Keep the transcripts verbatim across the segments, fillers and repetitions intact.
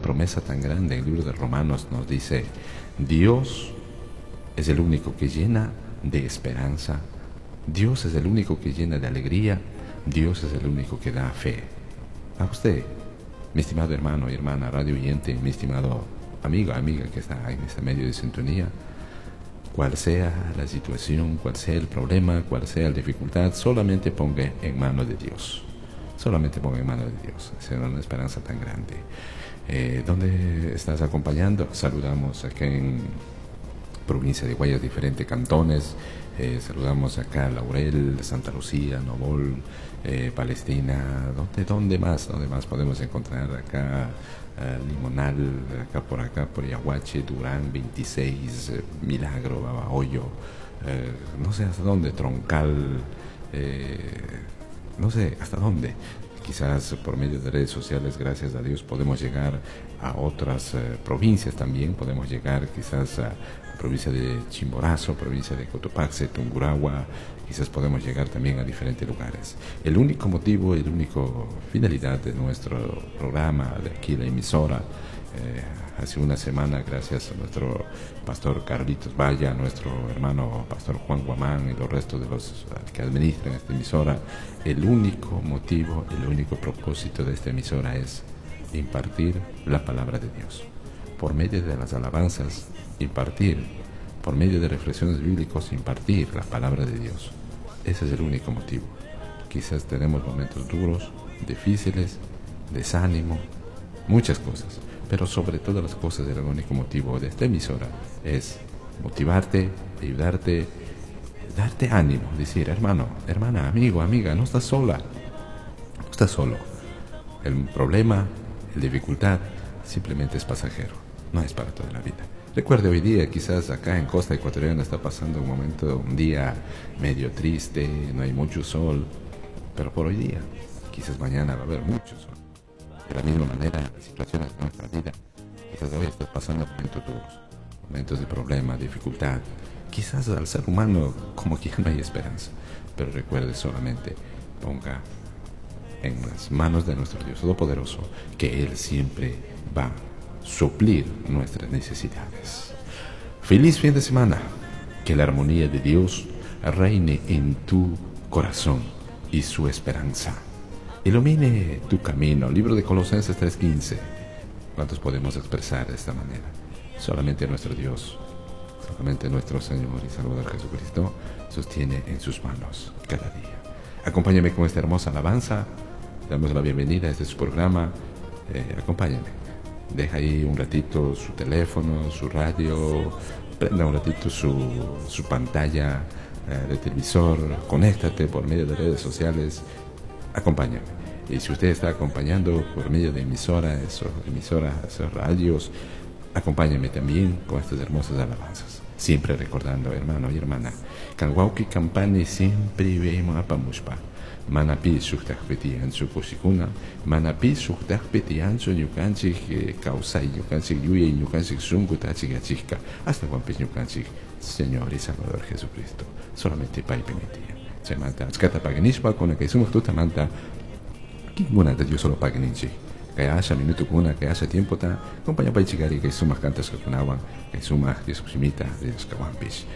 promesa tan grande. El libro de Romanos nos dice, Dios es el único que llena de esperanza, Dios es el único que llena de alegría, Dios es el único que da fe. A usted, mi estimado hermano y hermana, radio oyente, mi estimado amigo, amiga que está en este medio de sintonía, cual sea la situación, cual sea el problema, cual sea la dificultad, solamente ponga en manos de Dios. Solamente ponga en manos de Dios. Es una esperanza tan grande. Eh, ¿Dónde estás acompañando? Saludamos acá en provincia de Guayas, diferentes cantones. Eh, saludamos acá a Laurel, Santa Lucía, Novol, eh, Palestina. ¿Dónde, ¿Dónde más? ¿Dónde más podemos encontrar acá? Uh, Limonal, acá por acá, por Yaguache, Durán, veintiséis, eh, Milagro, Babahoyo, eh, no sé hasta dónde, Troncal, eh, no sé hasta dónde. Quizás por medio de redes sociales, gracias a Dios, podemos llegar a otras eh, provincias también. Podemos llegar quizás a la provincia de Chimborazo, provincia de Cotopaxi, Tungurahua. Quizás podemos llegar también a diferentes lugares. El único motivo, el único finalidad de nuestro programa, de aquí la emisora, eh, hace una semana, gracias a nuestro pastor Carlitos Valla, nuestro hermano pastor Juan Guamán y los restos de los que administran esta emisora, el único motivo, el único propósito de esta emisora es impartir la palabra de Dios. Por medio de las alabanzas, impartir. Por medio de reflexiones bíblicas, impartir la palabra de Dios. Ese es el único motivo. Quizás tenemos momentos duros, difíciles, desánimo, muchas cosas. Pero sobre todas las cosas, el único motivo de esta emisora es motivarte, ayudarte, darte ánimo. Decir, hermano, hermana, amigo, amiga, no estás sola. No estás solo. El problema, la dificultad, simplemente es pasajero. No es para toda la vida. Recuerde, hoy día quizás acá en Costa Ecuatoriana está pasando un momento, un día medio triste, no hay mucho sol, pero por hoy día, quizás mañana va a haber mucho sol. De la misma manera, las situaciones de nuestra vida, quizás hoy estás pasando momentos duros, momentos de problema, dificultad. Quizás al ser humano como que ya no hay esperanza, pero recuerde solamente, ponga en las manos de nuestro Dios Todopoderoso, que Él siempre va a suplir nuestras necesidades. Feliz fin de semana. Que la armonía de Dios reine en tu corazón y su esperanza ilumine tu camino. Libro de Colosenses tres quince. ¿Cuántos podemos expresar de esta manera? Solamente nuestro Dios, solamente nuestro Señor y Salvador Jesucristo sostiene en sus manos cada día. Acompáñame con esta hermosa alabanza. Damos la bienvenida a este su programa. Eh, acompáñame. Deja ahí un ratito su teléfono, su radio, prenda un ratito su, su pantalla eh, de televisor, conéctate por medio de redes sociales, acompáñame. Y si usted está acompañando por medio de emisoras, esos, emisoras, esos radios, acompáñame también con estas hermosas alabanzas. Siempre recordando, hermano y hermana, Kanwauki Campani siempre vemos a Pamuspa. Manapi suktakpeti ancho posikuna, manapi suktakpeti ancho ñukanchik kausai, ñukanchik yuya y ñukanchik sunku tachik achika, hasta guampis ñukanchik, Señor y Salvador Jesucristo, solamente Pai permitía. Se manta, achkata paganispa, con la que somos tu tamanta, kinguna yo solo paganischi. Que haya minuto kuna, que haya tiempo ta, compañía Pai chigari, que sumas cantas que kunawan, que sumas que susimita de los kawampis.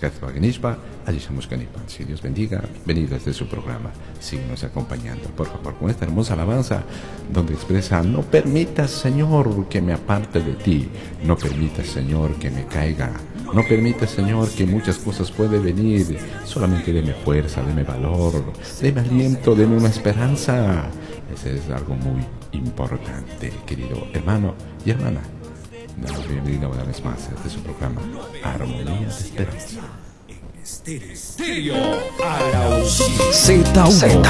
Allí somos Canipan. Si Dios bendiga, venido desde su programa, síguenos acompañando, por favor, con esta hermosa alabanza donde expresa: no permitas, Señor, que me aparte de ti, no permitas, Señor, que me caiga, no permitas, Señor, que muchas cosas pueden venir, solamente deme fuerza, deme valor, deme aliento, deme una esperanza. Ese es algo muy importante, querido hermano y hermana. Damos bienvenida una vez más a este su programa, Armonía de Esperanza. Estéreo Z uno.